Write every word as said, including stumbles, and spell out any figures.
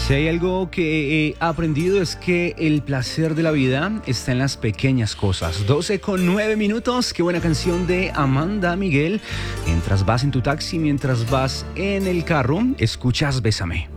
Si hay algo que he aprendido es que el placer de la vida está en las pequeñas cosas. doce con nueve minutos, qué buena canción de Amanda Miguel. Mientras vas en tu taxi, mientras vas en el carro, escuchas Bésame.